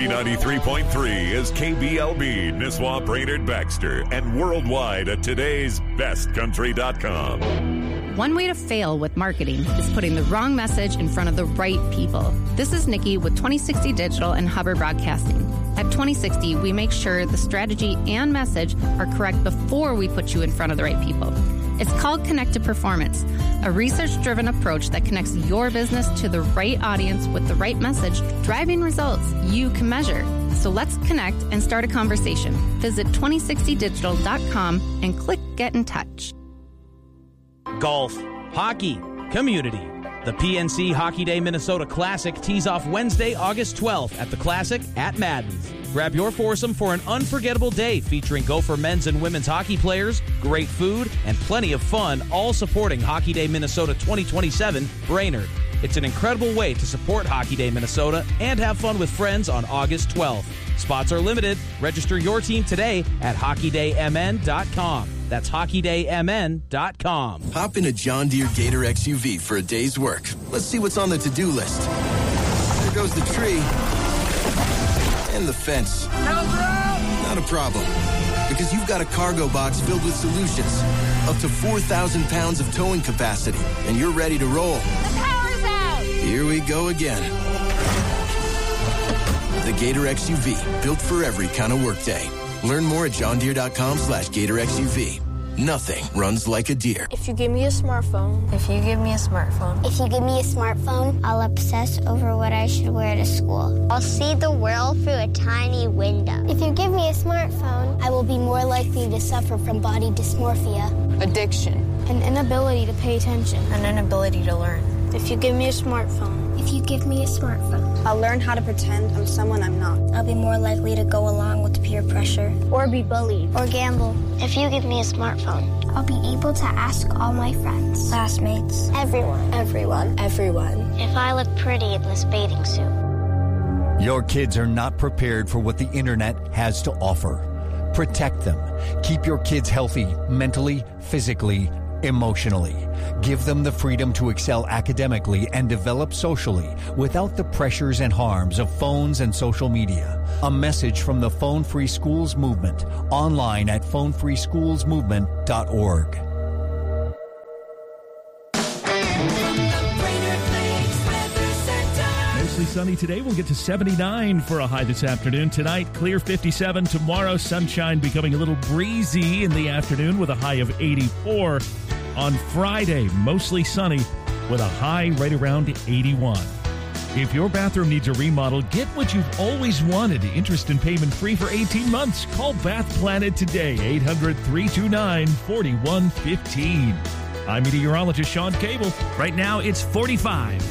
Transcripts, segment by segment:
Z93.3 is KBLB, Nisswa, Brainerd, Baxter, and worldwide at today'sbestcountry.com. One way to fail with marketing is putting the wrong message in front of the right people. This is Nikki with 2060 Digital and Hubbard Broadcasting. At 2060, we make sure the strategy and message are correct before we put you in front of the right people. It's called Connect to Performance, a research-driven approach that connects your business to the right audience with the right message, driving results you can measure. So let's connect and start a conversation. Visit 2060digital.com and click Get in Touch. Golf, hockey, community. The PNC Hockey Day Minnesota Classic tees off Wednesday, August 12th at the Classic at Madden's. Grab your foursome for an unforgettable day featuring Gopher men's and women's hockey players, great food, and plenty of fun, all supporting Hockey Day Minnesota 2027 Brainerd. It's an incredible way to support Hockey Day Minnesota and have fun with friends on August 12th. Spots are limited. Register your team today at hockeydaymn.com. That's hockeydaymn.com. Hop in a John Deere Gator XUV for a day's work. Let's see what's on the to-do list. There goes the tree. And the fence. Not a problem. Because you've got a cargo box filled with solutions. Up to 4,000 pounds of towing capacity. And you're ready to roll. The power's out! Here we go again. The Gator XUV, built for every kind of workday. Learn more at johndeere.com/Gator XUV. Nothing runs like a deer. If you give me a smartphone. If you give me a smartphone. If you give me a smartphone, I'll obsess over what I should wear to school. I'll see the world through a tiny window. If you give me a smartphone, I will be more likely to suffer from body dysmorphia. Addiction. An inability to pay attention. An inability to learn. If you give me a smartphone. If you give me a smartphone, I'll learn how to pretend I'm someone I'm not. I'll be more likely to go along with peer pressure. Or be bullied. Or gamble. If you give me a smartphone, I'll be able to ask all my friends, classmates, everyone. If I look pretty in this bathing suit. Your kids are not prepared for what the internet has to offer. Protect them. Keep your kids healthy mentally, physically, emotionally. Give them the freedom to excel academically and develop socially without the pressures and harms of phones and social media. A message from the Phone Free Schools Movement, online at phonefreeschoolsmovement.org. Mostly sunny today. We'll get to 79 for a high this afternoon. Tonight, clear 57. Tomorrow, sunshine becoming a little breezy in the afternoon with a high of 84. On Friday, mostly sunny with a high right around 81. If your bathroom needs a remodel, get what you've always wanted. Interest and payment free for 18 months. Call Bath Planet today, 800-329-4115. I'm meteorologist Sean Cable. Right now, it's 45.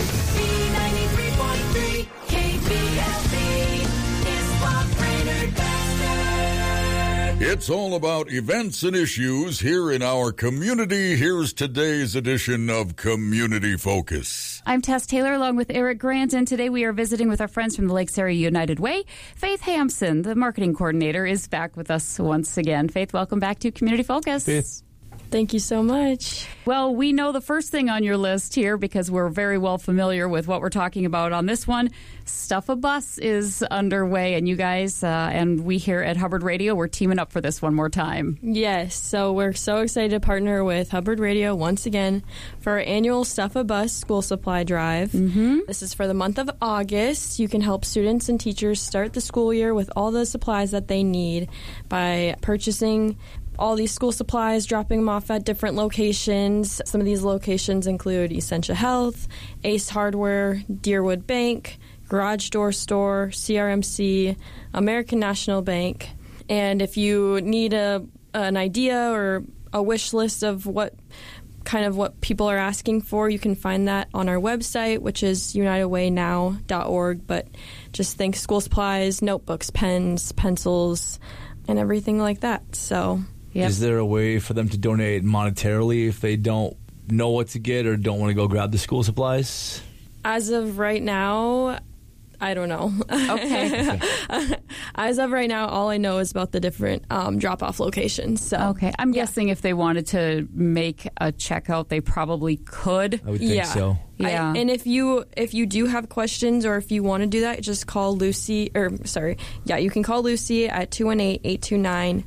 Z93.3 KBLB is what Brainerd Baxter. It's all about events and issues here in our community. Here's today's edition of Community Focus. I'm Tess Taylor along with Eric Grant, and today we are visiting with our friends from the Lakes Area United Way. Faith Hampson, the marketing coordinator, is back with us once again. Faith, welcome back to Community Focus. Faith. Thank you so much. Well, we know the first thing on your list here because we're very well familiar with what we're talking about on this one. Stuff a Bus is underway, and you guys and we here at Hubbard Radio, we're teaming up for this one more time. Yes, so we're so excited to partner with Hubbard Radio once again for our annual Stuff a Bus school supply drive. Mm-hmm. This is for the month of August. You can help students and teachers start the school year with all the supplies that they need by purchasing all these school supplies, dropping them off at different locations. Some of these locations include Essentia Health, Ace Hardware, Deerwood Bank, Garage Door Store, CRMC, American National Bank. And if you need an idea or a wish list of what people are asking for, you can find that on our website, which is unitedwaynow.org. But just think school supplies, notebooks, pens, pencils, and everything like that. So, yep. Is there a way for them to donate monetarily if they don't know what to get or don't want to go grab the school supplies? As of right now, I don't know. Okay. As of right now, all I know is about the different drop-off locations. So okay. I'm guessing if they wanted to make a checkout, they probably could. I would think so. Yeah. And if you do have questions or if you want to do that, just call Lucy. You can call Lucy at 218-829-2619,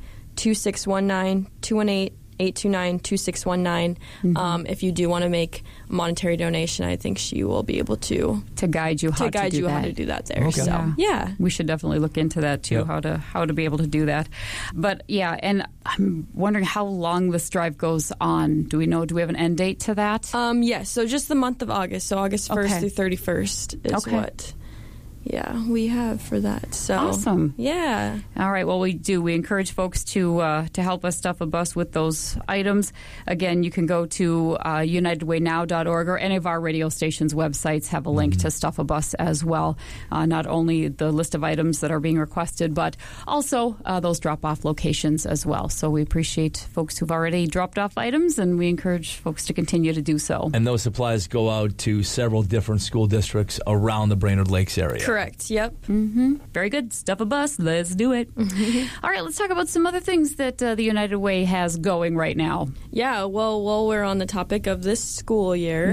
218-829-2619. If you do want to make a monetary donation, I think she will be able to guide you how to do that there. Okay. So yeah, we should definitely look into that too. Yep. How to be able to do that. But yeah, and I'm wondering how long this drive goes on. Do we we have an end date to that? Yes. So just the month of August. So August 1st through 31st is what. Yeah, we have for that. So awesome. Yeah. All right. Well, we encourage folks to help us stuff a bus with those items. Again, you can go to UnitedWayNow.org or any of our radio stations' websites have a link to Stuff a Bus as well. Not only the list of items that are being requested, but also those drop-off locations as well. So we appreciate folks who've already dropped off items, and we encourage folks to continue to do so. And those supplies go out to several different school districts around the Brainerd Lakes area. Correct. Yep. Mm-hmm. Very good. Stuff a bus. Let's do it. All right. Let's talk about some other things that the United Way has going right now. Yeah. Well, while we're on the topic of this school year,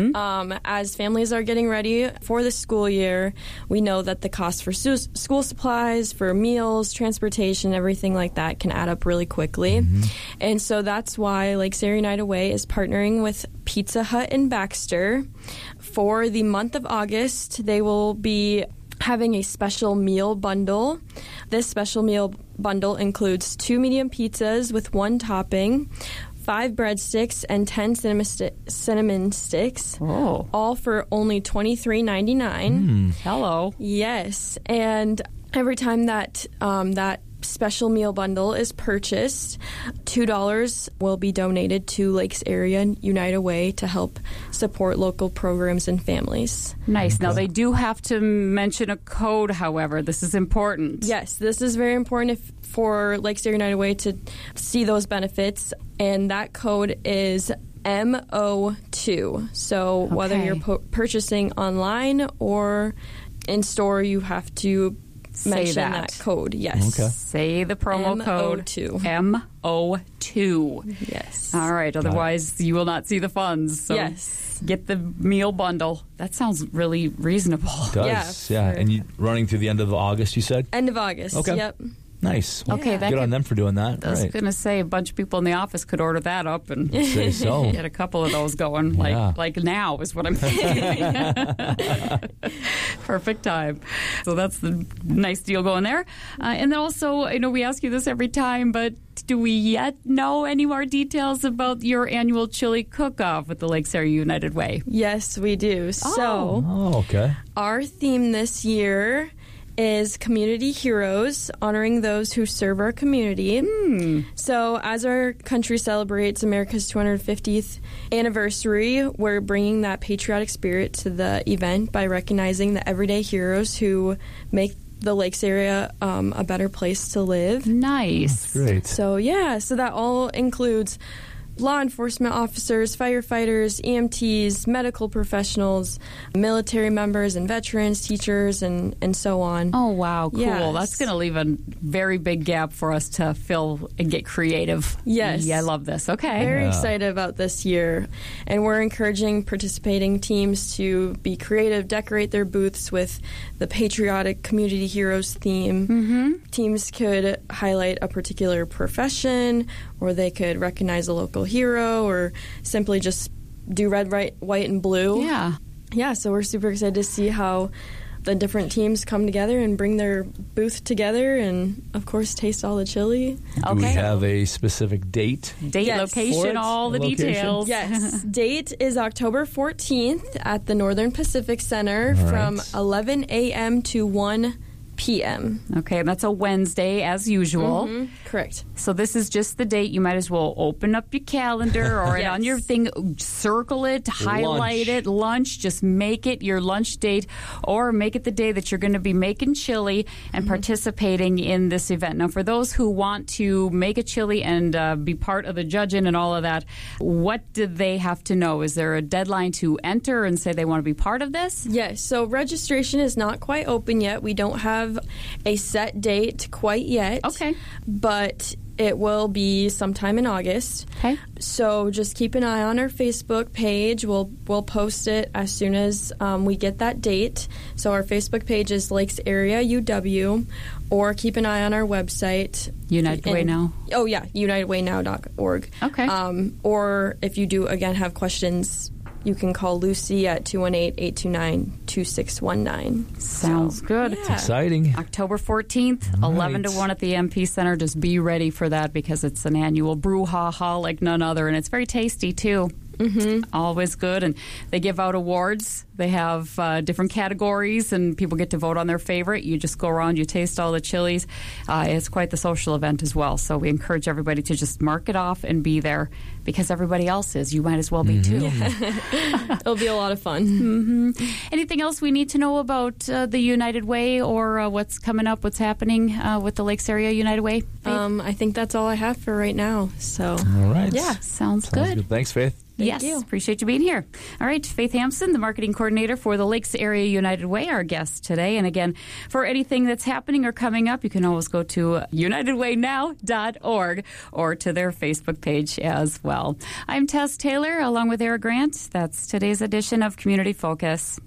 as families are getting ready for the school year, we know that the cost for school supplies, for meals, transportation, everything like that can add up really quickly. And so that's why Lakes Area United Way is partnering with Pizza Hut in Baxter. For the month of August, they will be having a special meal bundle. This special meal bundle includes 2 medium pizzas with 1 topping, 5 breadsticks, and 10 cinnamon sticks, all for only $23.99. Hello. Yes, and every time that that special meal bundle is purchased, $2 will be donated to Lakes Area United Way to help support local programs and families. Nice. Okay. Now, they do have to mention a code, however. This is important. Yes, this is very important for Lakes Area United Way to see those benefits, and that code is MO2. So whether you're purchasing online or in store, you have to mention that code. Yes. Okay. Say the promo code MO2. Yes. All right. Otherwise, you will not see the funds. So get the meal bundle. That sounds really reasonable. It does. Yeah. And you running through the end of August, you said? End of August. Okay. Yep. Nice. Well, okay, good on them for doing that. I was going to say a bunch of people in the office could order that up and say so. Get a couple of those going. Like now is what I'm thinking. Perfect time. So that's the nice deal going there. And then also, I know we ask you this every time, but do we yet know any more details about your annual chili cook-off with the Lakes Area United Way? Yes, we do. Okay. Our theme this year is Community Heroes, honoring those who serve our community. So as our country celebrates America's 250th anniversary, we're bringing that patriotic spirit to the event by recognizing the everyday heroes who make the Lakes area a better place to live. Nice. That's great. So that all includes law enforcement officers, firefighters, EMTs, medical professionals, military members and veterans, teachers, and so on. Oh, wow. Cool. Yes. That's going to leave a very big gap for us to fill and get creative. Yes. Yeah, I love this. Okay. Very excited about this year. And we're encouraging participating teams to be creative, decorate their booths with the patriotic Community Heroes theme. Teams could highlight a particular profession, or they could recognize a local hero, or simply just do red, white, and blue. Yeah, so we're super excited to see how the different teams come together and bring their booth together and, of course, taste all the chili. Do we have a specific date? Location, all the details. Yes. Date is October 14th at the Northern Pacific Center from 11 a.m. to 1 p.m. Okay, and that's a Wednesday as usual. Correct. So this is just the date. You might as well open up your calendar or on your thing, circle it, highlight it, lunch. Just make it your lunch date or make it the day that you're going to be making chili and participating in this event. Now, for those who want to make a chili and be part of the judging and all of that, what do they have to know? Is there a deadline to enter and say they want to be part of this? Yes, so registration is not quite open yet. We don't have a set date quite yet. Okay. But it will be sometime in August. Okay. So just keep an eye on our Facebook page. We'll post it as soon as we get that date. So our Facebook page is Lakes Area UW, or keep an eye on our website. United Way Now. Oh, yeah, unitedwaynow.org. Okay. Or if you do, again, have questions, you can call Lucy at 218-829-2619. Sounds good. It's exciting. October 14th, 11 to 1 at the MP Center. Just be ready for that because it's an annual brouhaha like none other, and it's very tasty, too. Always good. And they give out awards. They have different categories, and people get to vote on their favorite. You just go around, you taste all the chilies. It's quite the social event as well. So we encourage everybody to just mark it off and be there because everybody else is. You might as well be, too. It'll be a lot of fun. Anything else we need to know about the United Way or what's coming up, what's happening with the Lakes Area United Way? I think that's all I have for right now. So, all right. Yeah, sounds good. Thanks, Faith. Yes, appreciate you being here. All right, Faith Hampson, the marketing coordinator for the Lakes Area United Way, our guest today. And again, for anything that's happening or coming up, you can always go to unitedwaynow.org or to their Facebook page as well. I'm Tess Taylor, along with Eric Grant. That's today's edition of Community Focus.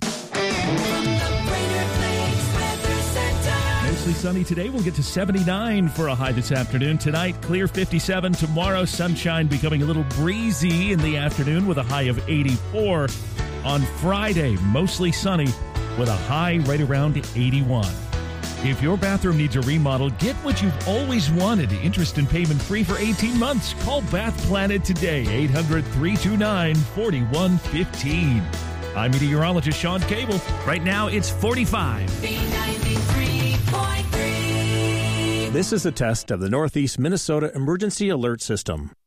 Mostly sunny today. We'll get to 79 for a high this afternoon. Tonight, clear 57. Tomorrow, sunshine becoming a little breezy in the afternoon with a high of 84. On Friday, mostly sunny with a high right around 81. If your bathroom needs a remodel, get what you've always wanted. Interest and payment free for 18 months. Call Bath Planet today. 800-329-4115. I'm meteorologist Sean Cable. Right now, it's 45. B93.3. This is a test of the Northeast Minnesota Emergency Alert System.